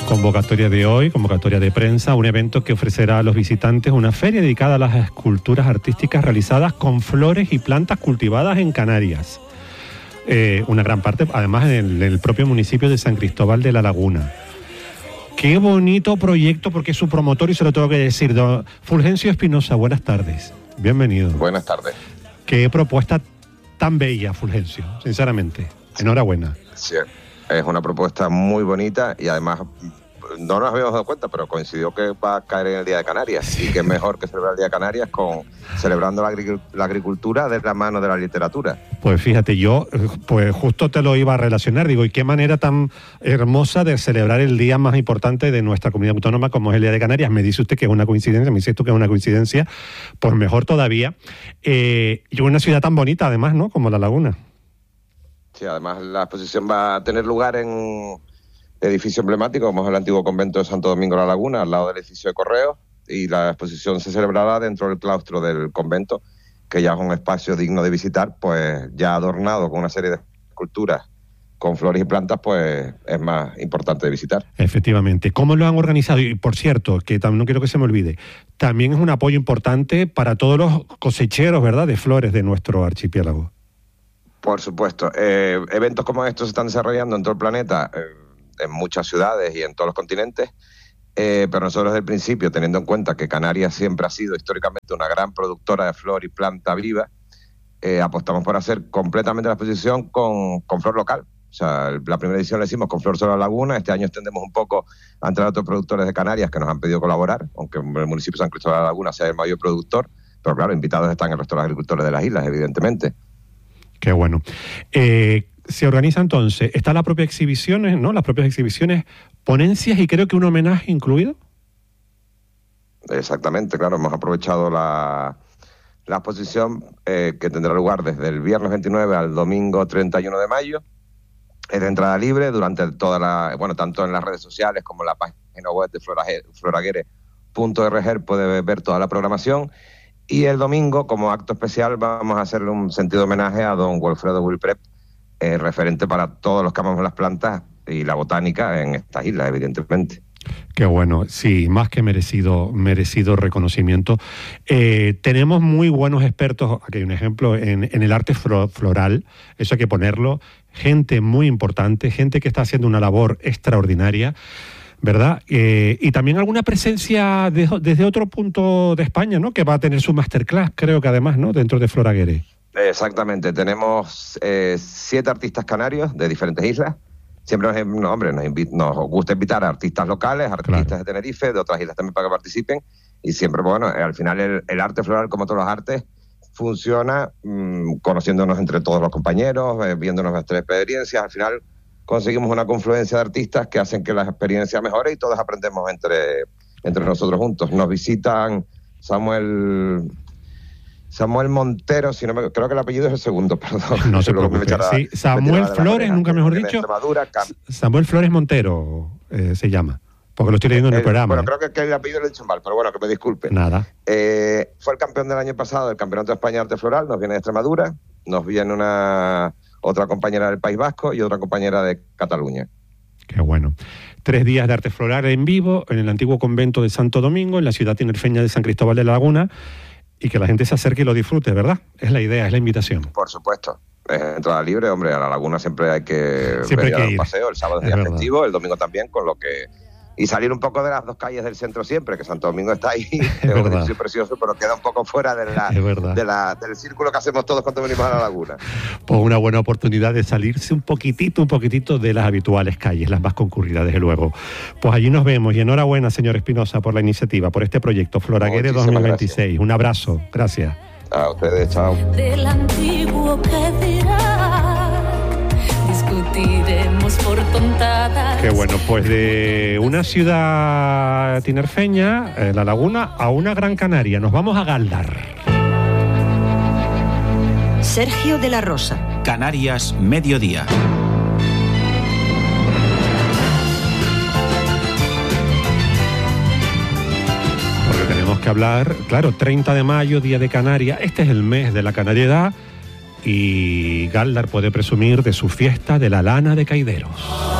Convocatoria de hoy, convocatoria de prensa, un evento que ofrecerá a los visitantes una feria dedicada a las esculturas artísticas realizadas con flores y plantas cultivadas en Canarias. Una gran parte, además, en el propio municipio de San Cristóbal de la Laguna. Qué bonito proyecto, porque es su promotor, y se lo tengo que decir. Don Fulgencio Espinosa, buenas tardes. Bienvenido. Buenas tardes. Qué propuesta tan bella, Fulgencio, sinceramente. Enhorabuena. Sí, es una propuesta muy bonita y además no nos habíamos dado cuenta, pero coincidió que va a caer en el Día de Canarias. Y qué mejor que celebrar el Día de Canarias celebrando la agricultura de la mano de la literatura. Pues fíjate, yo pues justo te lo iba a relacionar, digo, y qué manera tan hermosa de celebrar el día más importante de nuestra comunidad autónoma como es el Día de Canarias. Me dice usted que es una coincidencia, me dice tú que es una coincidencia, pues mejor todavía. Y una ciudad tan bonita además, ¿no?, como La Laguna. Sí, además la exposición va a tener lugar en edificio emblemático, como es el antiguo convento de Santo Domingo de la Laguna, al lado del edificio de Correos, y la exposición se celebrará dentro del claustro del convento, que ya es un espacio digno de visitar, pues ya adornado con una serie de esculturas con flores y plantas, pues es más importante de visitar. Efectivamente. ¿Cómo lo han organizado? Y por cierto, que también no quiero que se me olvide, también es un apoyo importante para todos los cosecheros, ¿verdad?, de flores de nuestro archipiélago. Por supuesto. Eventos como estos se están desarrollando en todo el planeta, en muchas ciudades y en todos los continentes, pero nosotros desde el principio, teniendo en cuenta que Canarias siempre ha sido históricamente una gran productora de flor y planta viva, apostamos por hacer completamente la exposición con flor local. O sea, la primera edición la hicimos con flor sobre la laguna. Este año extendemos un poco a entrar a otros productores de Canarias que nos han pedido colaborar, aunque el municipio de San Cristóbal de la Laguna sea el mayor productor, pero claro, invitados están el resto de los agricultores de las islas, evidentemente. Qué bueno. Se organiza entonces, está la propia exhibiciones, ¿no? Las propias exhibiciones, ponencias y creo que un homenaje incluido. Exactamente, claro, hemos aprovechado la exposición que tendrá lugar desde el viernes 29 al domingo 31 de mayo. Es de entrada libre durante toda tanto en las redes sociales como en la página web de floraguere.org puede ver toda la programación. Y el domingo, como acto especial, vamos a hacerle un sentido homenaje a don Wilfredo Wilprep, referente para todos los que amamos las plantas y la botánica en estas islas, evidentemente. Qué bueno, sí, más que merecido reconocimiento. Tenemos muy buenos expertos, aquí hay un ejemplo, en el arte floral, eso hay que ponerlo, gente muy importante, gente que está haciendo una labor extraordinaria, ¿verdad? Y también alguna presencia desde otro punto de España, ¿no?, que va a tener su masterclass, creo que además, ¿no?, dentro de Floraguere. Exactamente, tenemos 7 artistas canarios de diferentes islas. Siempre nos gusta invitar a artistas locales, artistas claro, de Tenerife, de otras islas también para que participen. Y siempre, bueno, al final el arte floral, como todos los artes, funciona conociéndonos entre todos los compañeros, viéndonos nuestras experiencias. Al final conseguimos una confluencia de artistas que hacen que la experiencia mejore y todos aprendemos entre nosotros juntos. Nos visitan Samuel Montero, creo que el apellido es el segundo, perdón. No se preocupe. Sí, Samuel Flores, nunca mejor dicho. Samuel Flores Montero se llama, porque lo estoy leyendo en el programa. Bueno, creo que el apellido lo he dicho mal, pero bueno, que me disculpe. Nada. Fue el campeón del año pasado del Campeonato de España de Arte Floral, nos viene de Extremadura, nos viene otra compañera del País Vasco y otra compañera de Cataluña. Qué bueno. 3 días de arte floral en vivo en el antiguo convento de Santo Domingo, en la ciudad tinerfeña de San Cristóbal de la Laguna, y que la gente se acerque y lo disfrute, ¿verdad? Es la idea, es la invitación. Por supuesto. Es entrada libre, hombre, a la Laguna siempre hay que ir. Un paseo, el sábado es día festivo, el domingo también, con lo que... Y salir un poco de las 2 calles del centro siempre, que Santo Domingo está ahí, es un edificio precioso, pero queda un poco fuera del círculo que hacemos todos cuando venimos a la Laguna. Pues una buena oportunidad de salirse un poquitito de las habituales calles, las más concurridas, desde luego. Pues allí nos vemos, y enhorabuena, señor Espinosa, por la iniciativa, por este proyecto, Floraguere 2026. Gracias. Un abrazo, gracias. A ustedes, chao. Del antiguo que dirá, discutiremos por tontadas. Qué bueno, pues de una ciudad tinerfeña, La Laguna, a una Gran Canaria. Nos vamos a Gáldar. Sergio de la Rosa. Canarias, mediodía. Porque tenemos que hablar, claro, 30 de mayo, Día de Canarias. Este es el mes de la canariedad. Y Gáldar puede presumir de su fiesta de la lana de Caideros.